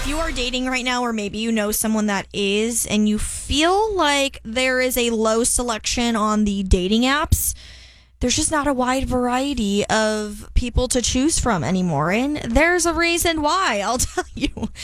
If you are dating right now, or maybe you know someone that is, and you feel like there is a low selection on the dating apps, there's just not a wide variety of people to choose from anymore. And there's a reason why, I'll tell you.